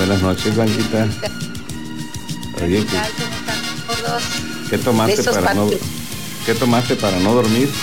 Buenas noches, Blanquita. Oye, ¿Qué tal? ¿Cómo están todos? ¿Qué tomaste para no dormirte?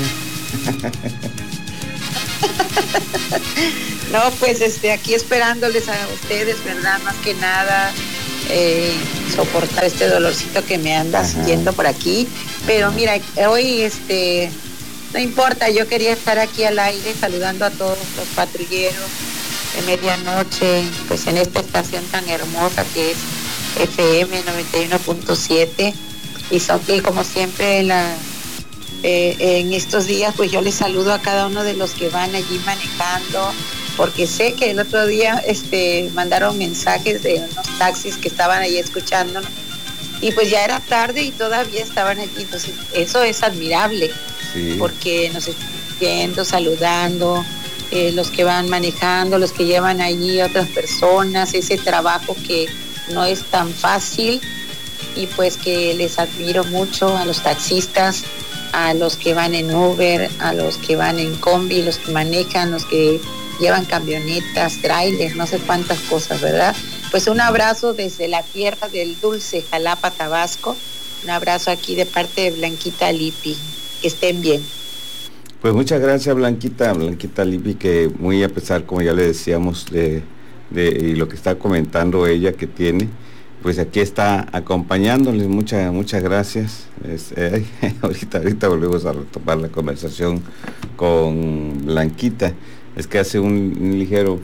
No, pues aquí esperándoles a ustedes, ¿verdad? Más que nada, soportar este dolorcito que me anda siguiendo por aquí. Pero mira, hoy no importa, yo quería estar aquí al aire saludando a todos los patrulleros de medianoche, pues en esta estación tan hermosa que es FM 91.7, y como siempre en estos días pues yo les saludo a cada uno de los que van allí manejando, porque sé que el otro día mandaron mensajes de unos taxis que estaban ahí escuchándonos, y pues ya era tarde y todavía estaban allí. Entonces eso es admirable, sí, porque nos están viendo, saludando, los que van manejando, los que llevan allí a otras personas, ese trabajo que no es tan fácil, y pues que les admiro mucho a los taxistas, a los que van en Uber, a los que van en combi, los que manejan, los que llevan camionetas, trailers, no sé cuántas cosas, ¿verdad? Pues un abrazo desde la tierra del dulce Jalapa, Tabasco. Un abrazo aquí de parte de Blanquita Lipi. Que estén bien. Pues muchas gracias, Blanquita Lipi, que muy a pesar, como ya le decíamos, de y lo que está comentando ella que tiene, pues aquí está acompañándoles. Muchas gracias. Ahorita volvemos a retomar la conversación con Blanquita. Es que hace un ligero,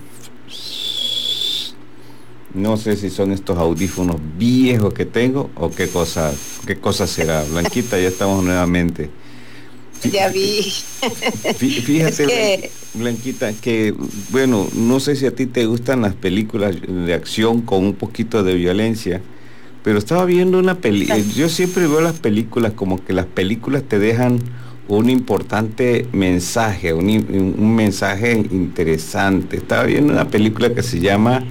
no sé si son estos audífonos viejos que tengo o qué cosa será. Blanquita, ya estamos nuevamente. Ya vi. Fíjate, Blanquita, que bueno, no sé si a ti te gustan las películas de acción con un poquito de violencia, pero estaba viendo una yo siempre veo las películas como que las películas te dejan un importante mensaje, un mensaje interesante. Estaba viendo una película que se llama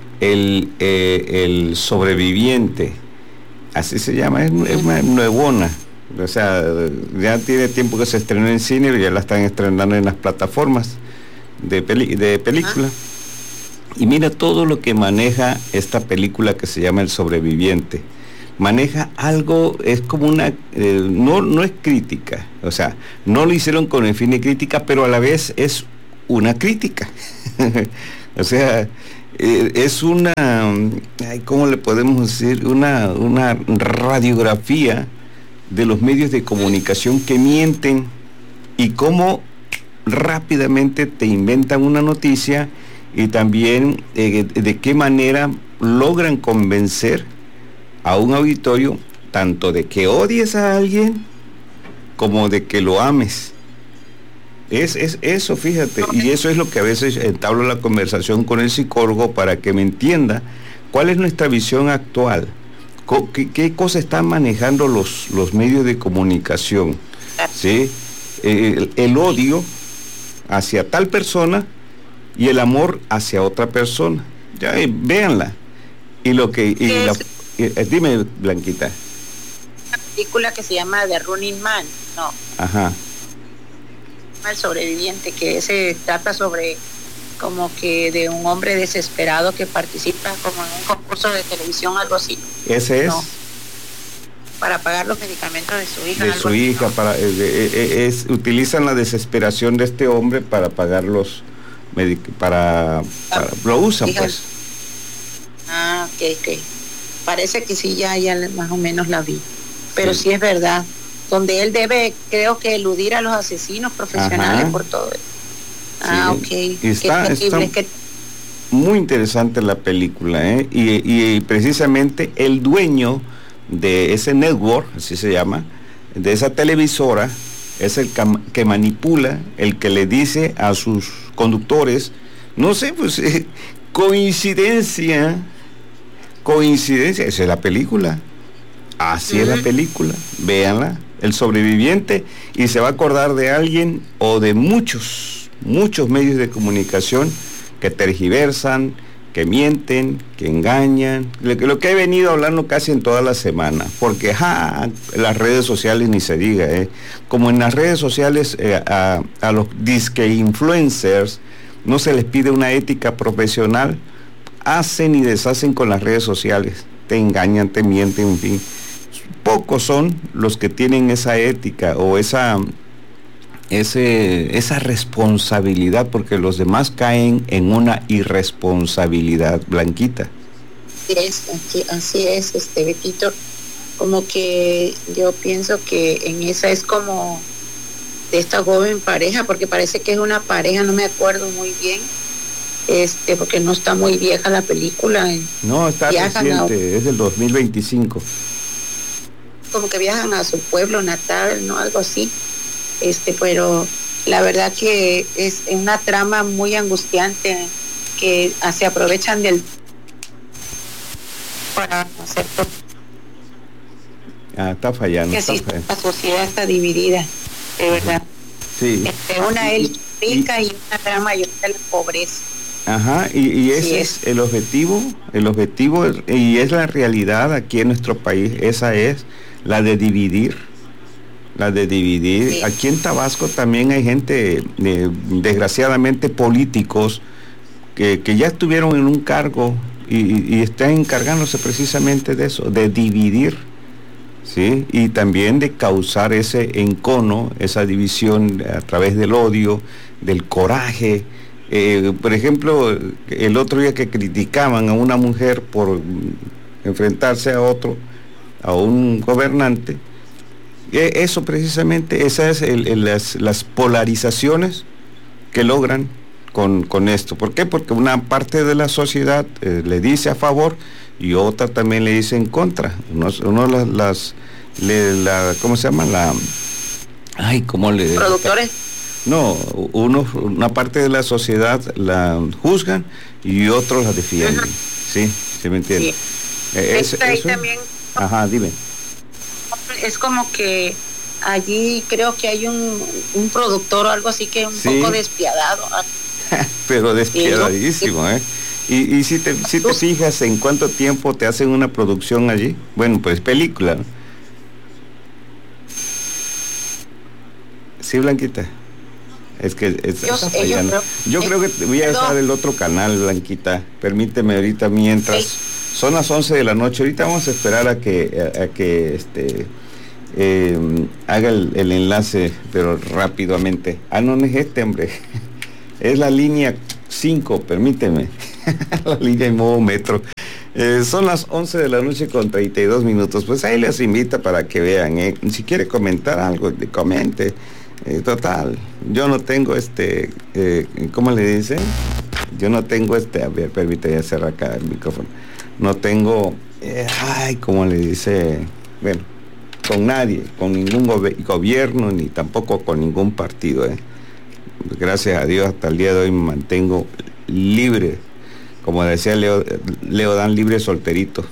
El Sobreviviente, así se llama, es nuevona. O sea, ya tiene tiempo que se estrenó en cine, pero ya la están estrenando en las plataformas de película. Y mira todo lo que maneja esta película que se llama El Sobreviviente. Maneja algo, es como una, no es crítica, o sea, no lo hicieron con el fin de crítica, pero a la vez es una crítica. O sea, es una, ¿cómo le podemos decir? Una radiografía de los medios de comunicación que mienten y cómo rápidamente te inventan una noticia, y también de qué manera logran convencer a un auditorio tanto de que odies a alguien como de que lo ames. Es eso, fíjate, y eso es lo que a veces entablo la conversación con el psicólogo para que me entienda cuál es nuestra visión actual. ¿Qué cosa están manejando los medios de comunicación? ¿Sí? El odio hacia tal persona y el amor hacia otra persona. Ya, véanla. Dime, Blanquita. Una película que se llama The Running Man, ¿no? Ajá. El Sobreviviente, que se trata sobre como que de un hombre desesperado que participa como en un concurso de televisión, algo así. Ese es. No, para pagar los medicamentos de su hija. De su hija, ¿no? Utilizan la desesperación de este hombre para pagar los lo usan, pues. Ok. Parece que sí, ya más o menos la vi. Pero sí es verdad. Donde él debe, creo que eludir a los asesinos profesionales. Ajá. Por todo eso. Sí. Ok. Está muy interesante la película, y precisamente el dueño de ese network, así se llama, de esa televisora, es el que manipula, el que le dice a sus conductores, no sé, pues coincidencia, esa es la película, así es la película, véanla, El Sobreviviente, y se va a acordar de alguien o de muchos medios de comunicación que tergiversan, que mienten, que engañan, lo que he venido hablando casi en toda la semana, porque las redes sociales ni se diga, como en las redes sociales a los disque influencers no se les pide una ética profesional, hacen y deshacen con las redes sociales, te engañan, te mienten, en fin. Pocos son los que tienen esa ética o esa responsabilidad, porque los demás caen en una irresponsabilidad, Blanquita. Así es, Betito. Como que yo pienso que en esa es como de esta joven pareja, porque parece que es una pareja, no me acuerdo muy bien, porque no está muy vieja la película. No, está reciente, es del 2025. Como que viajan a su pueblo natal, ¿no? Algo así. Pero la verdad que es una trama muy angustiante, que se aprovechan del para hacer todo. Está fallando. Que sí, la sociedad está dividida, de verdad. Sí. Una es rica y una gran mayoría de la pobreza. Ajá, y ese es el objetivo, y es la realidad aquí en nuestro país, esa es la de dividir. Sí. Aquí en Tabasco también hay gente, desgraciadamente políticos, que ya estuvieron en un cargo y están encargándose precisamente de eso, de dividir, ¿sí? Y también de causar ese encono, esa división a través del odio, del coraje. Por ejemplo, el otro día que criticaban a una mujer por enfrentarse a un gobernante, eso precisamente, esas es las polarizaciones que logran con esto. ¿Por qué? Porque una parte de la sociedad le dice a favor y otra también le dice en contra. ¿Cómo se llama? ¿Productores? No, una parte de la sociedad la juzgan y otros la defienden. ¿Sí? ¿Sí me entiendes? Sí. Ahí también. Ajá, dime. Es como que allí creo que hay un productor o algo así que es un poco despiadado. Pero despiadadísimo, ¿eh? Y si te fijas en cuánto tiempo te hacen una producción allí, bueno, pues película, ¿no? Sí, Blanquita. Es que está fallando. Yo creo que voy a usar el otro canal, Blanquita. Permíteme ahorita mientras. Son las 11 de la noche. Ahorita vamos a esperar a que haga el enlace, pero rápidamente. No es hombre. Es la línea 5, permíteme. La línea de modo metro. Son las 11 de la noche con 32 minutos. Pues ahí les invita para que vean. Si quiere comentar algo, comente. Total, yo no tengo ¿cómo le dicen? Yo no tengo a ver, permítame cerrar acá el micrófono. No tengo, ¿cómo le dice? Bueno, con nadie, con ningún gobierno, ni tampoco con ningún partido, Gracias a Dios, hasta el día de hoy me mantengo libre. Como decía Leo Dan, libre solterito.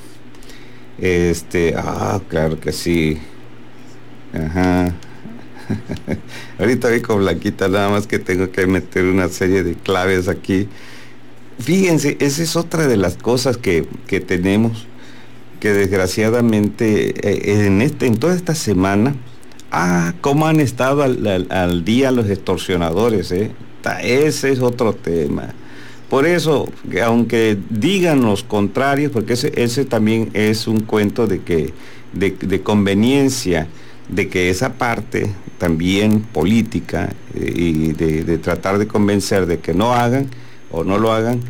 Claro que sí. Ajá. Ahorita vi con Blanquita, nada más que tengo que meter una serie de claves aquí. Fíjense, esa es otra de las cosas que tenemos, que desgraciadamente en toda esta semana, cómo han estado al día los extorsionadores, ese es otro tema. Por eso, aunque digan los contrarios, porque ese también es un cuento de conveniencia, de que esa parte también política y de tratar de convencer de que no hagan o no lo hagan,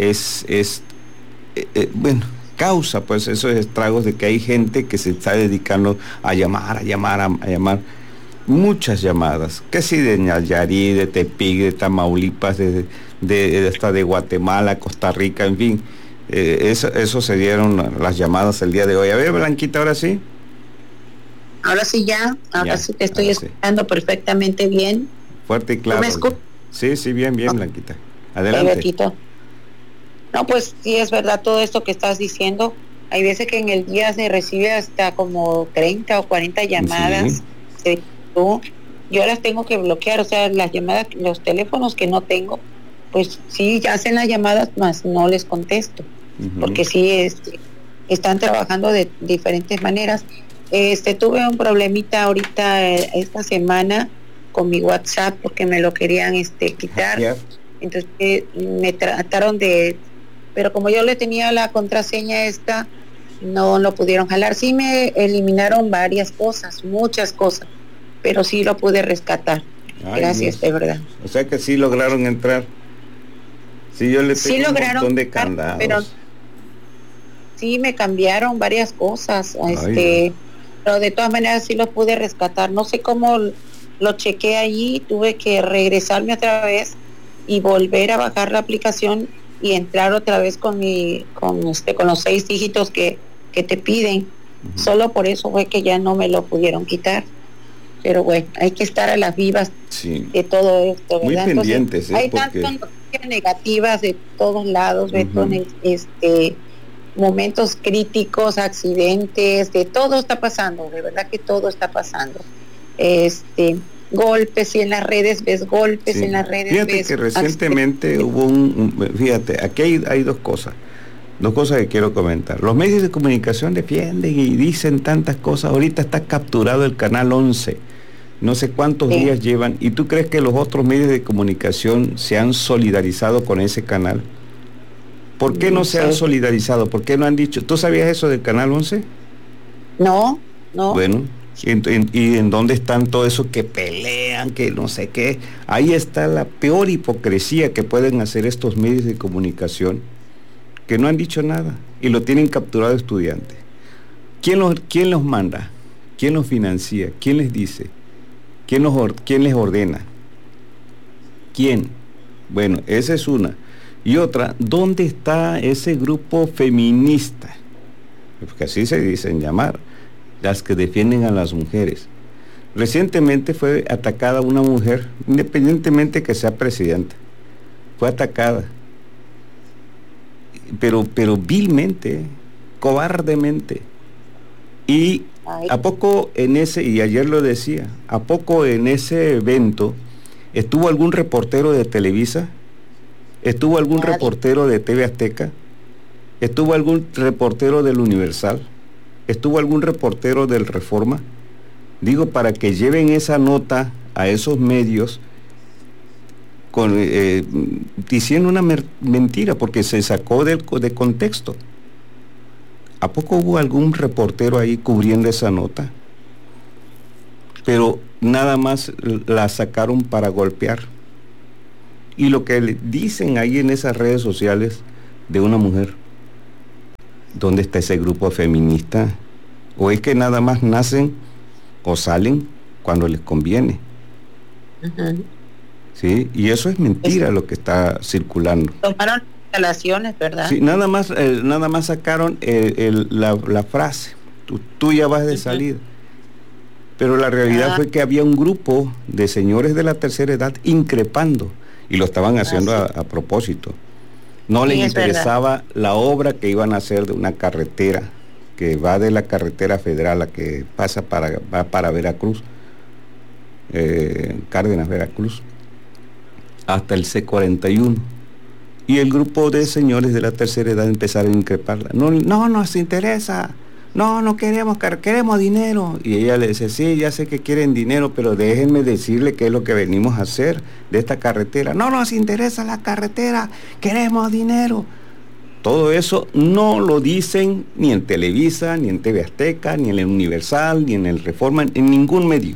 bueno, causa pues esos estragos de que hay gente que se está dedicando a llamar, muchas llamadas, que si de Nayarit, de Tepic, de Tamaulipas, hasta de Guatemala, Costa Rica, en fin, eso se dieron las llamadas el día de hoy. A ver, Blanquita, ahora sí. Ahora sí ahora sí te estoy escuchando perfectamente bien. Fuerte y claro. Sí, bien, Blanquita. Adelante. No, pues sí, es verdad todo esto que estás diciendo. Hay veces que en el día se recibe hasta como 30 o 40 llamadas. Sí. Yo las tengo que bloquear, o sea, las llamadas, los teléfonos que no tengo, pues sí, hacen las llamadas, más no les contesto, porque sí, están trabajando de diferentes maneras. Tuve un problemita ahorita esta semana con mi WhatsApp porque me lo querían quitar. Entonces me trataron de pero como yo le tenía la contraseña esta, no lo pudieron jalar. Sí me eliminaron varias cosas, muchas cosas, pero sí lo pude rescatar. Ay, Gracias, Dios. de verdad. O sea que sí lograron entrar. Sí, yo le tengo Sí un lograron montón de entrar, candados. pero sí me cambiaron varias cosas, Ay, Dios. pero de todas maneras sí los pude rescatar. No sé cómo lo chequé allí, tuve que regresarme otra vez y volver a bajar la aplicación y entrar otra vez con los 6 dígitos que te piden. Solo por eso fue que ya no me lo pudieron quitar. Pero bueno, hay que estar a las vivas Sí. de todo esto, Muy ¿verdad? pendientes, Entonces, hay porque tantas noticias negativas de todos lados, Beto, momentos críticos, accidentes, de todo está pasando, de verdad que todo está pasando. Golpes, y en las redes ves golpes, sí. en las redes Fíjate ves que recientemente hubo fíjate, aquí hay dos cosas que quiero comentar. Los medios de comunicación defienden y dicen tantas cosas. Ahorita está capturado el canal 11. No sé cuántos días llevan. ¿Y tú crees que los otros medios de comunicación se han solidarizado con ese canal? ¿Por qué no se han solidarizado? ¿Por qué no han dicho? ¿Tú sabías eso del canal 11? No. Bueno, ¿y en dónde están todo eso que pelean, que no sé qué? Ahí está la peor hipocresía que pueden hacer estos medios de comunicación, que no han dicho nada y lo tienen capturado estudiantes. ¿Quién los manda? ¿Quién los financia? ¿Quién les dice? ¿Quién les ordena? ¿Quién? Bueno, esa es una. Y otra, ¿dónde está ese grupo feminista? Porque así se dicen llamar, las que defienden a las mujeres. Recientemente fue atacada una mujer, independientemente que sea presidenta, fue atacada, pero vilmente, cobardemente. Y a poco y ayer lo decía, a poco en ese evento estuvo algún reportero de Televisa, estuvo algún reportero de TV Azteca, estuvo algún reportero del Universal, estuvo algún reportero del Reforma. Digo, para que lleven esa nota a esos medios diciendo una mentira, porque se sacó de contexto. ¿A poco hubo algún reportero ahí cubriendo esa nota? Pero nada más la sacaron para golpear. Y lo que le dicen ahí en esas redes sociales de una mujer, ¿dónde está ese grupo feminista? ¿O es que nada más nacen o salen cuando les conviene? ¿Sí? Y eso es mentira, lo que está circulando. Tomaron instalaciones, ¿verdad? Sí, nada más sacaron la frase, tú ya vas de salida. Pero la realidad fue que había un grupo de señores de la tercera edad increpando, y lo estaban haciendo a propósito. No les interesaba la obra que iban a hacer de una carretera que va de la carretera federal, la que va para Veracruz, Cárdenas, Veracruz, hasta el C41. Y el grupo de señores de la tercera edad empezaron a increparla. No nos interesa, no queremos dinero. Y ella le dice, sí, ya sé que quieren dinero, pero déjenme decirle qué es lo que venimos a hacer de esta carretera. No nos interesa la carretera, queremos dinero. Todo eso no lo dicen ni en Televisa, ni en TV Azteca, ni en el Universal, ni en el Reforma, en ningún medio.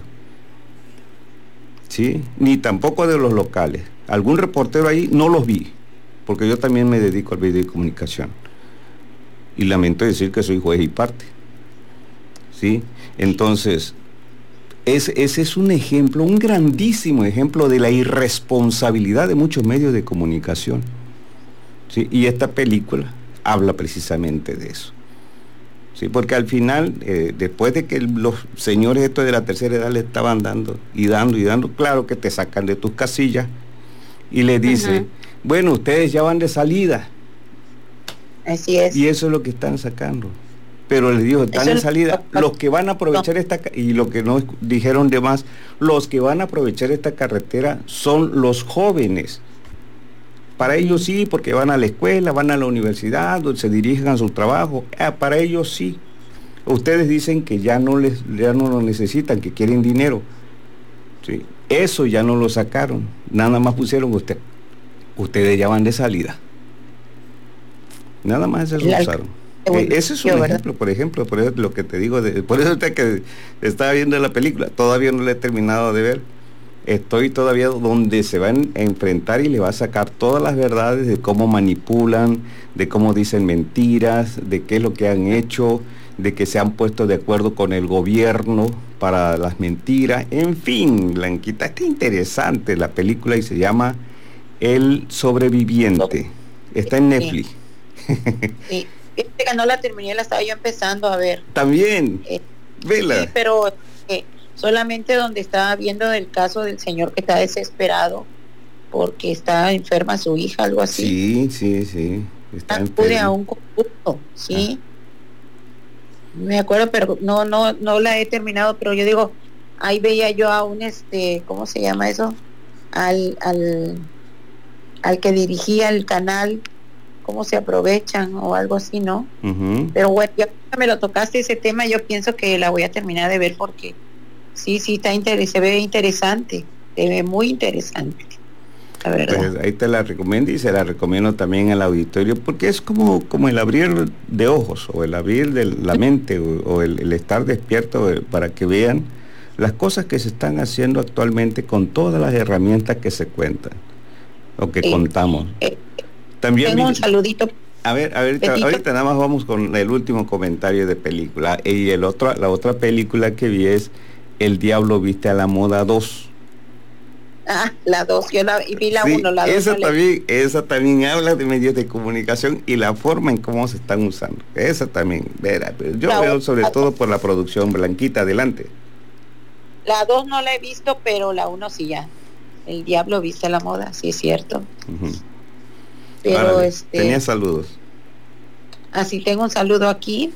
¿Sí? Ni tampoco de los locales. Algún reportero ahí no los vi, porque yo también me dedico al medio de comunicación. Y lamento decir que soy juez y parte. ¿Sí? Entonces, ese es un ejemplo, un grandísimo ejemplo de la irresponsabilidad de muchos medios de comunicación. ¿Sí? Y esta película habla precisamente de eso. ¿Sí? Porque al final, después de que los señores estos de la tercera edad le estaban dando, claro que te sacan de tus casillas y le dicen, bueno, ustedes ya van de salida. Así es. Y eso es lo que están sacando. Pero les digo, están en salida. Los que van a aprovechar y lo que nos dijeron de más, los que van a aprovechar esta carretera son los jóvenes. Para ellos sí, porque van a la escuela, van a la universidad, donde se dirigen a su trabajo. Para ellos sí. Ustedes dicen que ya no lo necesitan, que quieren dinero. ¿Sí? Eso ya no lo sacaron. Nada más pusieron ustedes ya van de salida. Nada más eso usaron. Ese es un ejemplo, por ejemplo, lo que te digo, por eso que estaba viendo la película, todavía no la he terminado de ver. Estoy todavía donde se van a enfrentar y le va a sacar todas las verdades de cómo manipulan, de cómo dicen mentiras, de qué es lo que han hecho, de que se han puesto de acuerdo con el gobierno para las mentiras. En fin, Blanquita, está interesante la película y se llama El Sobreviviente. Está en Netflix. Sí. Fíjate que no la terminé, la estaba yo empezando a ver. También, vela. Sí, pero solamente donde estaba viendo el caso del señor que está desesperado porque está enferma su hija, algo así. Sí. Acude a un concurso, sí. Me acuerdo, pero no la he terminado, pero yo digo, ahí veía yo a un ¿cómo se llama eso? Al que dirigía el canal, cómo se aprovechan o algo así, ¿no? Uh-huh. Pero bueno, ya me lo tocaste ese tema, yo pienso que la voy a terminar de ver porque sí, se ve interesante, se ve muy interesante, la verdad. Pues ahí te la recomiendo y se la recomiendo también al auditorio porque es como el abrir de ojos o el abrir de la mente o el estar despierto para que vean las cosas que se están haciendo actualmente con todas las herramientas que se cuentan o que contamos. También tengo un saludito. A ver, ahorita nada más vamos con el último comentario de película. Y la otra película que vi es El Diablo Viste a la Moda 2. La 2, yo vi la 1, la 2. Esa también habla de medios de comunicación y la forma en cómo se están usando. Esa también, yo veo sobre todo por la producción. Blanquita, adelante. La 2 no la he visto, pero la 1 sí ya. El Diablo Viste a la Moda, sí es cierto. Uh-huh. Pero Árale, tenía saludos. Así tengo un saludo aquí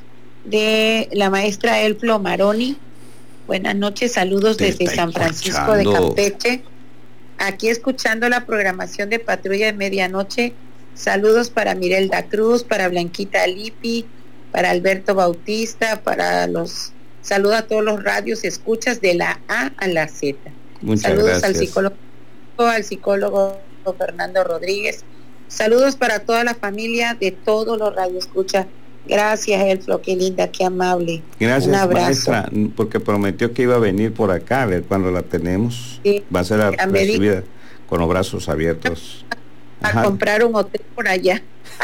de la maestra Elflo Maroni. Buenas noches, saludos desde San Francisco de Campeche. Aquí escuchando la programación de Patrulla de Medianoche. Saludos para Mirelda Cruz, para Blanquita Lipi, para Alberto Bautista, saludo a todos los radios escuchas de la A a la Z. Muchas saludos gracias. al psicólogo Fernando Rodríguez. Saludos para toda la familia de todos los radioescuchas. Gracias, Elflo, qué linda, qué amable. Gracias, un abrazo. Maestra, porque prometió que iba a venir por acá, a ver cuándo la tenemos. Sí, va a ser recibida con los brazos abiertos. A comprar un hotel por allá.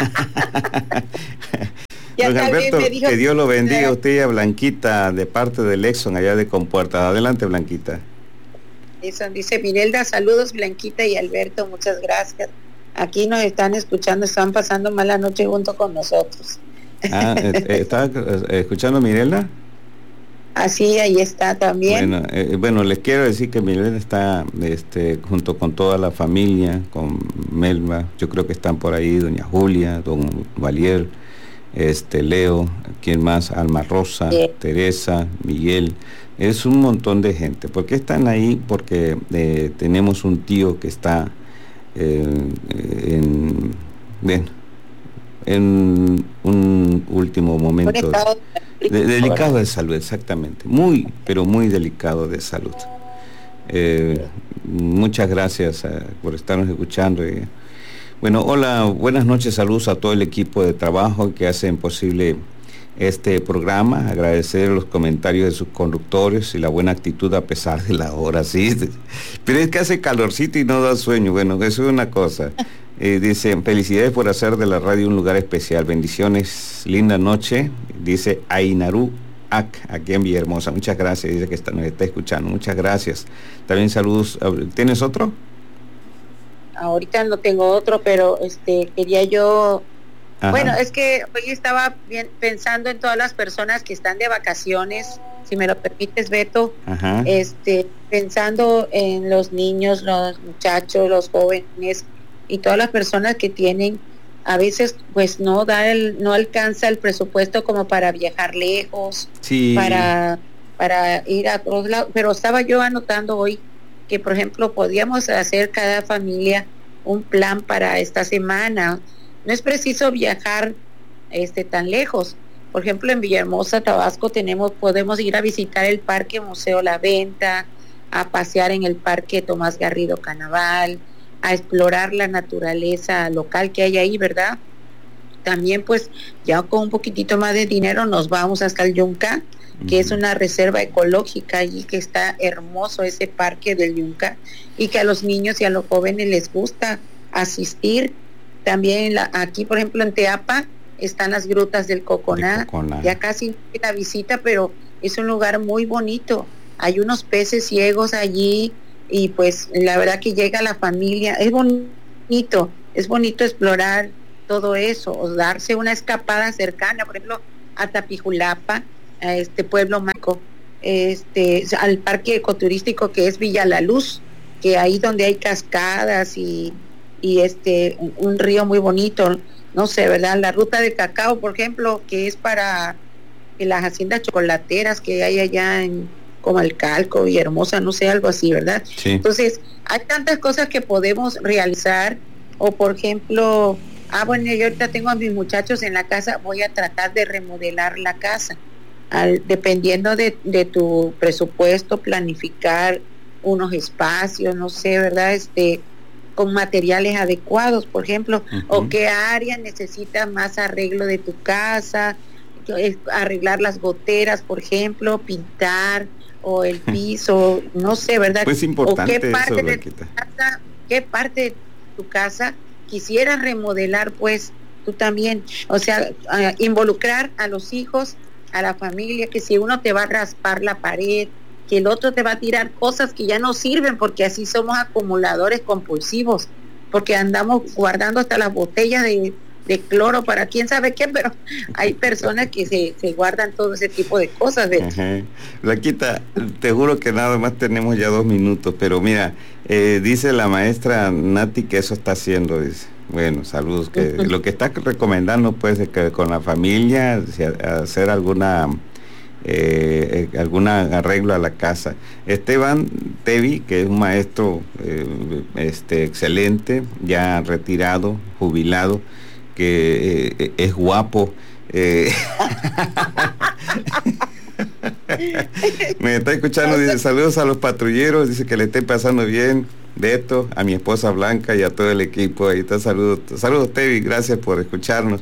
Don Alberto, que Dios lo bendiga a usted y a Blanquita de parte del Exxon allá de Compuerta. Adelante, Blanquita. Eso dice Mirelda, saludos Blanquita y Alberto, muchas gracias. Aquí nos están escuchando, están pasando mala noche junto con nosotros. ¿Está escuchando Mirelda? Así, ahí está también. Bueno, les quiero decir que Mirelda está junto con toda la familia, con Melba, yo creo que están por ahí doña Julia, don Valier, Leo, ¿quién más? Alma Rosa, sí. Teresa, Miguel, es un montón de gente. ¿Por qué están ahí? Porque tenemos un tío que está en un último momento delicado de salud, exactamente, pero muy delicado de salud. Muchas gracias por estarnos escuchando. Bueno, hola, buenas noches, saludos a todo el equipo de trabajo que hacen posible este programa, agradecer los comentarios de sus conductores y la buena actitud a pesar de la hora, sí, pero es que hace calorcito y no da sueño. Bueno, eso es una cosa. Dicen, felicidades por hacer de la radio un lugar especial, bendiciones, linda noche, dice Ainaru Ac, aquí en Villahermosa, muchas gracias, dice que nos está escuchando, muchas gracias. También saludos, ¿tienes otro? Ahorita no tengo otro, pero quería yo... Ajá. Bueno, es que hoy estaba pensando en todas las personas que están de vacaciones, si me lo permites, Beto. Ajá. Pensando en los niños, los muchachos, los jóvenes y todas las personas que tienen, a veces pues no alcanza el presupuesto como para viajar lejos, sí, para ir a todos lados, pero estaba yo anotando hoy que por ejemplo podíamos hacer cada familia un plan para esta semana. No es preciso viajar tan lejos. Por ejemplo, en Villahermosa, Tabasco, podemos ir a visitar el Parque Museo La Venta, a pasear en el Parque Tomás Garrido Canaval, a explorar la naturaleza local que hay ahí, ¿verdad? también pues ya con un poquitito más de dinero nos vamos hasta el Yunca, que es una reserva ecológica allí, que está hermoso ese parque del Yunca, y que a los niños y a los jóvenes les gusta asistir. También aquí, por ejemplo, en Teapa están las grutas del Coconá, ya casi la visita, pero es un lugar muy bonito. Hay unos peces ciegos allí, y pues la verdad que llega la familia, es bonito explorar todo eso, o darse una escapada cercana, por ejemplo, a Tapijulapa, a este pueblo mágico, al parque ecoturístico que es Villa La Luz, que ahí donde hay cascadas y un río muy bonito, no sé, ¿verdad? La ruta de cacao, por ejemplo, que es para las haciendas chocolateras que hay allá en Comalcalco y Hermosa, no sé, algo así, ¿verdad? Sí. Entonces, hay tantas cosas que podemos realizar, o por ejemplo, bueno, yo ahorita tengo a mis muchachos en la casa, voy a tratar de remodelar la casa, dependiendo de tu presupuesto, planificar unos espacios, no sé, ¿verdad? Con materiales adecuados, por ejemplo, o qué área necesita más arreglo de tu casa, arreglar las goteras, por ejemplo, pintar, o el piso, no sé, ¿verdad? Pues importante, o qué parte de tu casa quisieras remodelar, pues tú también, o sea, involucrar a los hijos, a la familia, que si uno te va a raspar la pared, que el otro te va a tirar cosas que ya no sirven, porque así somos acumuladores compulsivos, porque andamos guardando hasta las botellas de cloro para quién sabe qué, pero hay personas que se guardan todo ese tipo de cosas. Blanquita, te juro que nada más tenemos ya 2 minutos, pero mira, dice la maestra Nati que eso está haciendo, dice. Bueno, saludos, que lo que está recomendando pues es que con la familia hacer algún arreglo a la casa. Esteban Tevi, que es un maestro excelente, ya retirado, jubilado, que es guapo, me está escuchando, dice saludos a los patrulleros, dice que le esté pasando bien, Beto, a mi esposa Blanca y a todo el equipo. Ahí está, saludos Tevi, gracias por escucharnos.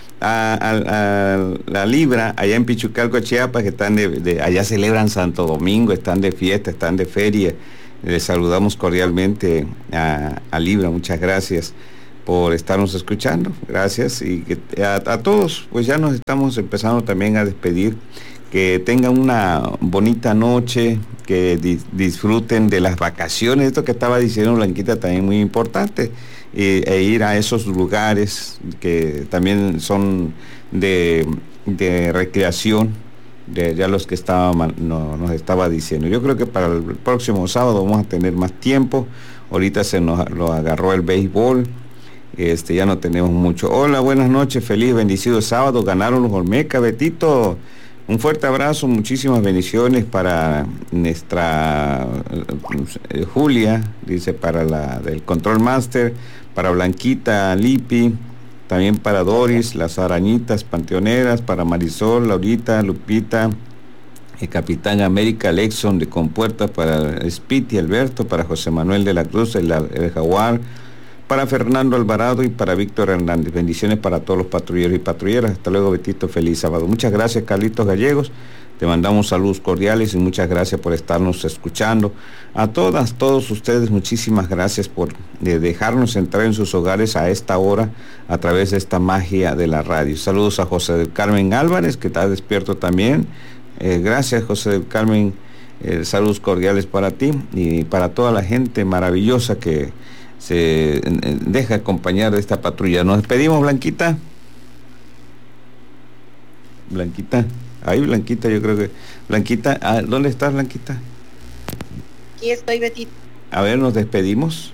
A la Libra, allá en Pichucalco, Chiapas, que están allá celebran Santo Domingo, están de fiesta, están de feria. Les saludamos cordialmente a Libra, muchas gracias por estarnos escuchando, gracias, y a todos, pues ya nos estamos empezando también a despedir. Que tengan una bonita noche, que disfruten de las vacaciones, esto que estaba diciendo Blanquita también muy importante, e ir a esos lugares que también son de recreación, de ya los que nos estaba diciendo. Yo creo que para el próximo sábado vamos a tener más tiempo. Ahorita se nos lo agarró el béisbol, ya no tenemos mucho. Hola, buenas noches, feliz bendecido sábado, ganaron los Olmeca, Betito. Un fuerte abrazo, muchísimas bendiciones para nuestra Julia, dice, para la del Control Master, para Blanquita, Lipi, también para Doris, las arañitas panteoneras, para Marisol, Laurita, Lupita, el Capitán América, Lexon de Compuerta, para Spiti, Alberto, para José Manuel de la Cruz, el Jaguar, para Fernando Alvarado y para Víctor Hernández. Bendiciones para todos los patrulleros y patrulleras. Hasta luego, Betito, feliz sábado. Muchas gracias, Carlitos Gallegos. Te mandamos saludos cordiales y muchas gracias por estarnos escuchando. A todos ustedes, muchísimas gracias por dejarnos entrar en sus hogares a esta hora a través de esta magia de la radio. Saludos a José del Carmen Álvarez, que está despierto también. Gracias, José del Carmen. Saludos cordiales para ti y para toda la gente maravillosa que se deja acompañar de esta patrulla. Nos despedimos, Blanquita. Ahí, Blanquita, yo creo que... Blanquita, ¿dónde estás, Blanquita? Aquí estoy, Betito. A ver, nos despedimos.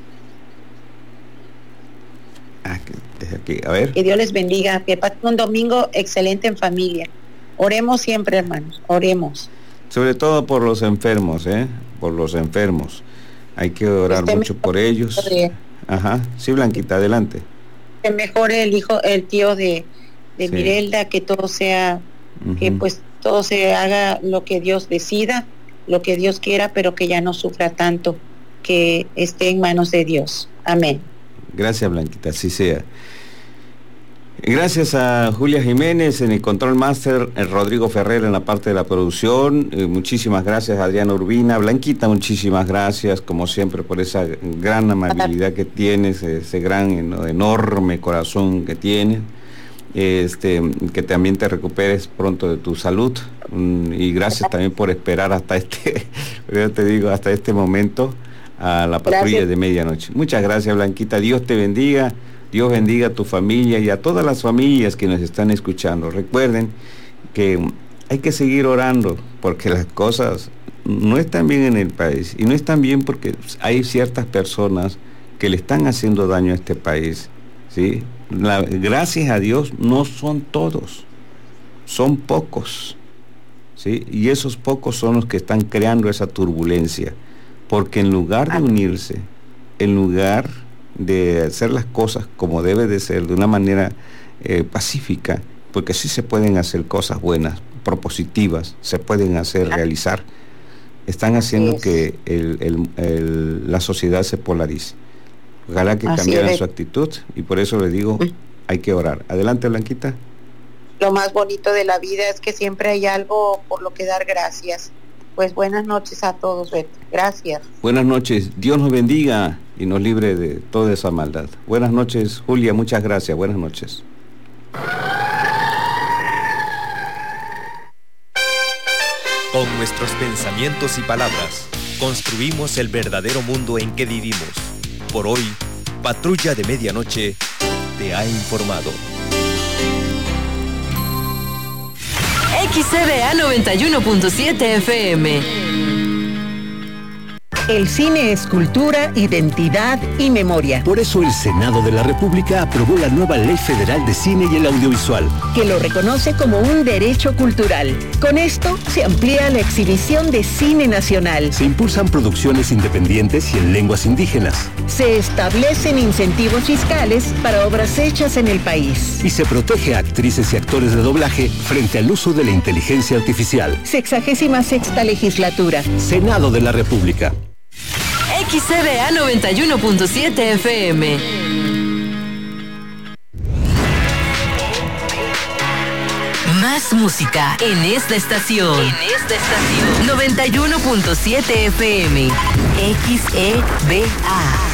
Aquí, a ver. Que Dios les bendiga, que pasen un domingo excelente en familia. Oremos siempre, hermanos, oremos. Sobre todo por los enfermos, por los enfermos. Hay que orar mucho por ellos. Ajá, sí, Blanquita, adelante. Que mejore el tío de sí. Mirelda, que todo sea, que pues todo se haga lo que Dios decida, lo que Dios quiera, pero que ya no sufra tanto, que esté en manos de Dios. Amén. Gracias, Blanquita, así sea. Gracias a Julia Jiménez en el Control Master, Rodrigo Ferrer en la parte de la producción, muchísimas gracias a Adriana Urbina, Blanquita, muchísimas gracias como siempre por esa gran amabilidad que tienes, ese gran enorme corazón que tienes, que también te recuperes pronto de tu salud, y gracias también por esperar hasta hasta este momento a la patrulla de medianoche. Muchas gracias, Blanquita, Dios te bendiga. Dios bendiga a tu familia y a todas las familias que nos están escuchando. Recuerden que hay que seguir orando porque las cosas no están bien en el país. Y no están bien porque hay ciertas personas que le están haciendo daño a este país, ¿sí? Gracias a Dios no son todos, son pocos, ¿sí? Y esos pocos son los que están creando esa turbulencia. Porque en lugar de unirse, en lugar de hacer las cosas como debe de ser, de una manera pacífica, porque sí se pueden hacer cosas buenas, propositivas, se pueden hacer, realizar, están haciendo que la sociedad se polarice. Ojalá que cambiaran su actitud, y por eso le digo, hay que orar. Adelante, Blanquita. Lo más bonito de la vida es que siempre hay algo por lo que dar gracias. Pues buenas noches a todos, Beto. Gracias. Buenas noches. Dios nos bendiga y nos libre de toda esa maldad. Buenas noches, Julia. Muchas gracias. Buenas noches. Con nuestros pensamientos y palabras, construimos el verdadero mundo en que vivimos. Por hoy, Patrulla de Medianoche te ha informado. XCDA 91.7 FM. El cine es cultura, identidad y memoria. Por eso el Senado de la República aprobó la nueva Ley Federal de Cine y el Audiovisual, que lo reconoce como un derecho cultural. Con esto se amplía la exhibición de cine nacional. Se impulsan producciones independientes y en lenguas indígenas. Se establecen incentivos fiscales para obras hechas en el país. Y se protege a actrices y actores de doblaje frente al uso de la inteligencia artificial. 66ª legislatura. Senado de la República. XCDA 91.7 FM. Más música en esta estación. 91.7 FM. XEDA.